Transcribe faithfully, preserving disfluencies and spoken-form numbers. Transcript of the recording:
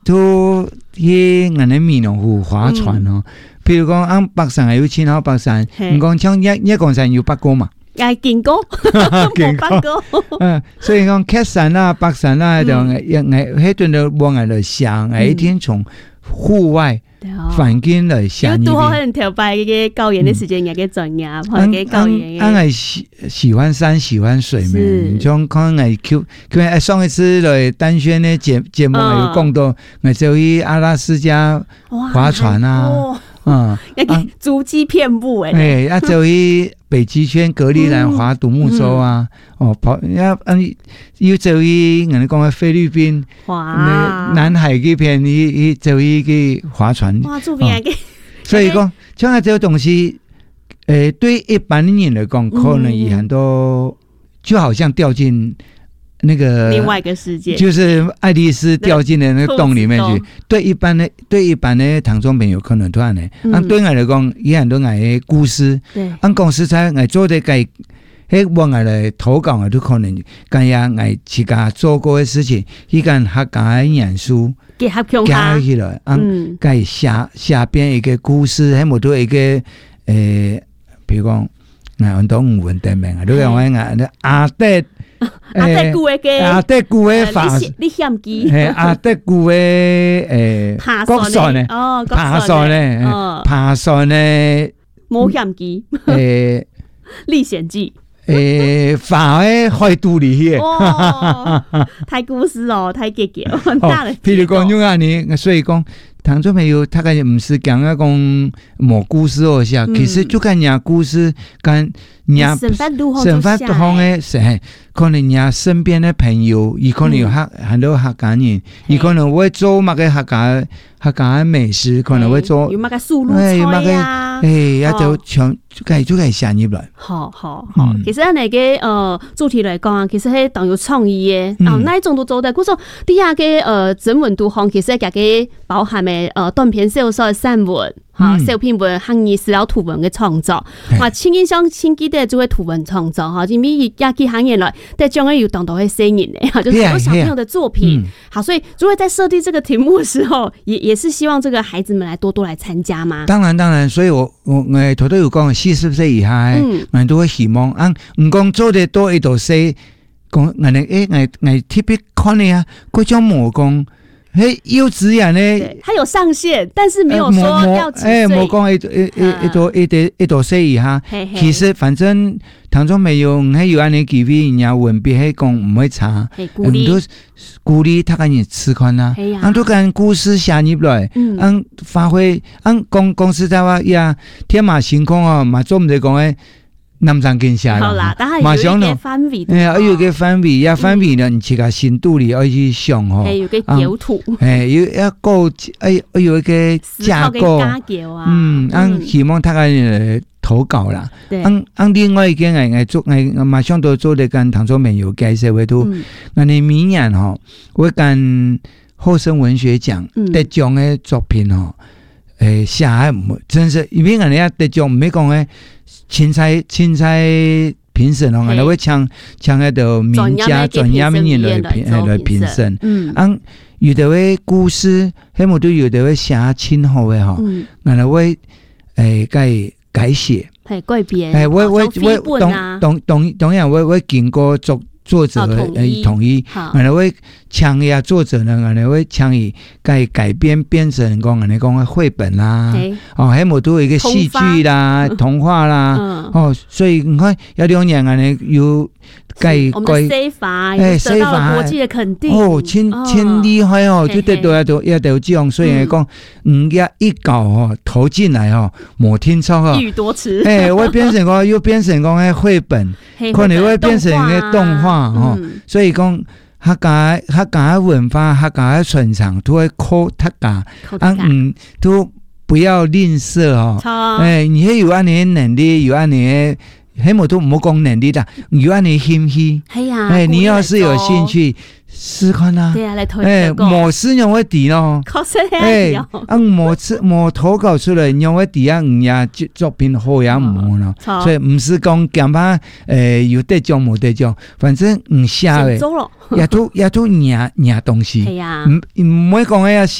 都去俺的闽南湖划船哦。譬如讲，按北山有青岛北山，唔讲像一一港山有八個嘛。 也見過，冇八個。 嗯，所以講客山啦、北山啦，就誒誒，迄陣就往外來想，誒一天從戶外環境來想。 因為拄好迄陣條擺嘅教研的時間，也嘅專業，或者教研。 俺係喜喜歡山，喜歡水咩？你像可能係 Q Q 誒上一次來單宣的節節目有講到，我就去阿拉斯加划船啊。嗯， 那個足跡遍布誒， 誒，啊，就去北極圈格陵蘭划獨木舟啊，哦，跑，啊，嗯，又走去人哋講嘅菲律賓，哇，南海嗰邊，去去走去去划船， 哇，做邊個？ 所以講，像係這個東西，誒，對一般人嚟講，可能也很多，就好像掉進。那個另外一個世界， 就是愛麗絲掉進了那個洞裡面去。對一般的對一般的聽眾朋友可能都係呢，按對我來講，也很多我的故事。按公司在我做的個，迄往外來投稿啊，都可能咁樣我自家做過的事情，依間客家的元素結合起加起來，按個下下邊一個故事，喺冇多一個誒，譬如講我很多五文的名啊，都講我我阿德。 阿德古嘅阿德古嘅法， 你險記係阿德古嘅誒，國山咧， 哦， 爬山咧，爬山咧， 冇險記誒， 歷險記誒，法嘅海肚裡去， 哦，太故事哦，太結結，很大的。 譬如講咁啊，你所以講。聽眾朋友，他個唔是講啊講某故事哦，下其實就看人故事，跟人神法都好神法都好嘅，係可能人身邊嘅朋友，伊可能有客很多客家人，伊可能會做乜嘅客家客家美食，可能會做有乜嘅素露菜啊， 誒，一就全就係就係想入來。 好好好，其實那個呃主題來講，其實係當有創意嘅，哦，那一種都做得，故說底下嘅呃整文都行，其實係個包含嘅呃短篇小說、散文。啊，小篇文、漢語史料圖文嘅創作，啊，輕印象、輕記得就會圖文創作哈，因為也幾行業來，但將來有當到會吸引嘅，哈，就是很多小朋友的作品。好，所以如果在設計這個題目的時候，也也是希望這個孩子們來多多來參加嘛。 當然當然，所以我我我頭都有講，四十歲以下，我都會希望，啊，唔講做得多一度細，講我哋誒我我特別看你啊，嗰種模工。嘿，幼稚園呢？ 它有上限，但是沒有說要幾歲。誒， 冇講一一一一朵一朵一朵歲以下。其實反正當中沒有，喺有安尼機會，人家文筆喺講唔會差。 鼓勵鼓勵他個人吃寬啦。按都間故事寫入來，按發揮，按公公司在話呀，天馬行空哦，嘛做唔得講誒。南山見下啦， 馬上咯， 誒，有個範圍，呀範圍呢，你自家深度裡要去想吼， 係有個構圖， 誒，有一個誒，有一個架構，嗯，按希望他個投稿啦，按按另外一個我我做我馬上都做得跟唐宗明有介紹為都，我哋明年吼，我跟後生文學獎得獎嘅作品吼，誒，寫唔真是，因為人家得獎唔係講誒。青菜青菜評審哦，我會搶搶喺度名家專業名人來評誒來評審。嗯，按有的位故事，喺冇都有的位寫親好嘅吼，我哋會誒改改寫， 係改編。 誒，我我我當當當當然我我經過作作者誒同意，我哋會搶呀作者呢，我哋會搶以改改編變成講我哋講嘅繪本啦，哦，喺冇都有一個戲劇啦、童話啦，哦，所以你看有兩年我哋有改改西法，誒，得到國際嘅肯定， 哦，真真厲害哦，就得到一到一到獎，所以講五月一搞哦投進來哦，冇聽錯哦， 一語多詞， 誒，會變成講又變成講嘅繪本，可能會變成嘅動畫。哦，所以講客家客家文化、客家傳承都會靠客家，啊嗯，都不要吝嗇哦。誒，你係有安尼能力，有安尼，喺冇都唔好講能力啦，有安尼興趣。係啊，誒，你要是有興趣。試看啦，誒，冇事用一啲咯，誒，按冇事冇投稿出來，用一啲啊，唔呀作品好也唔好咯，所以唔是講講怕誒有得獎冇得獎，反正唔寫嘅，也都也都贏贏東西，唔唔會講誒。